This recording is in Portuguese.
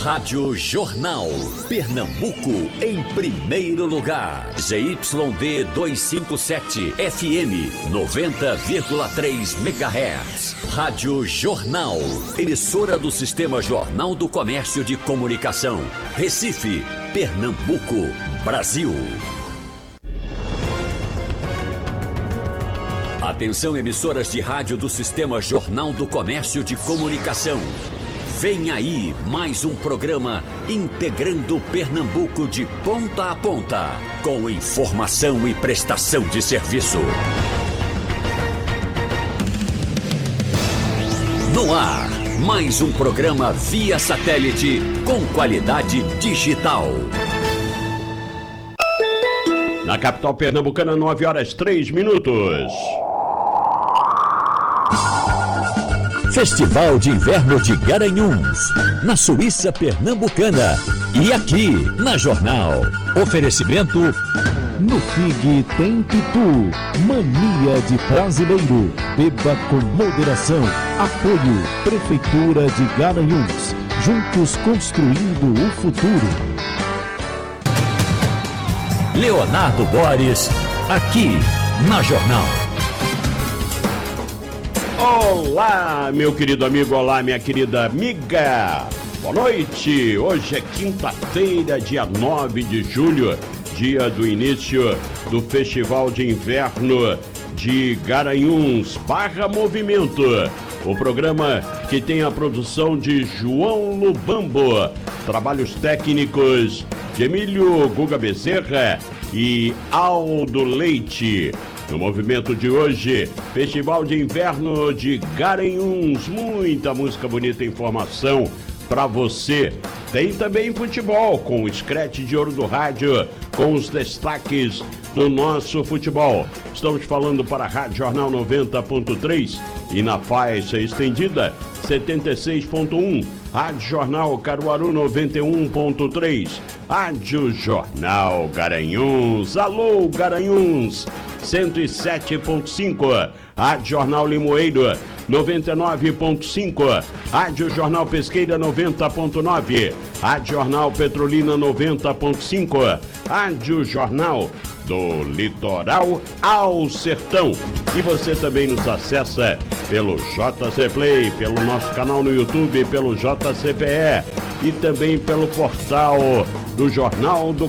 Rádio Jornal. Pernambuco em primeiro lugar. ZYD 257 FM 90,3 MHz. Rádio Jornal. Emissora do Sistema Jornal do Comércio de Comunicação. Recife, Pernambuco, Brasil. Atenção, emissoras de rádio do Sistema Jornal do Comércio de Comunicação. Vem aí mais um programa integrando Pernambuco de ponta a ponta, com informação e prestação de serviço. No ar, mais um programa via satélite com qualidade digital. Na capital pernambucana, 9h03. Festival de Inverno de Garanhuns, na Suíça Pernambucana. E aqui, na Jornal. Oferecimento: no Pig tem Pitu, mania de brasileiro. Beba com moderação. Apoio: Prefeitura de Garanhuns. Juntos construindo o futuro. Leonardo Boris, aqui, na Jornal. Olá, meu querido amigo, olá, minha querida amiga. Boa noite. Hoje é quinta-feira, dia 9 de julho, dia do início do Festival de Inverno de Garanhuns Barra Movimento. O programa que tem a produção de João Lubambo, trabalhos técnicos de Emílio Guga Bezerra e Aldo Leite. No movimento de hoje, Festival de Inverno de Garanhuns, muita música bonita, informação para você. Tem também futebol, com o scratch de ouro do rádio, com os destaques do nosso futebol. Estamos falando para a Rádio Jornal 90.3 e na faixa estendida 76.1. Rádio Jornal Caruaru 91.3. Rádio Jornal Garanhuns. Alô, Garanhuns 107.5. Rádio Jornal Limoeiro 99.5. Rádio Jornal Pesqueira 90.9. Rádio Jornal Petrolina 90.5. Rádio Jornal do Litoral ao Sertão. E você também nos acessa pelo JC Play, pelo nosso canal no YouTube, pelo JCPE e também pelo portal do Jornal do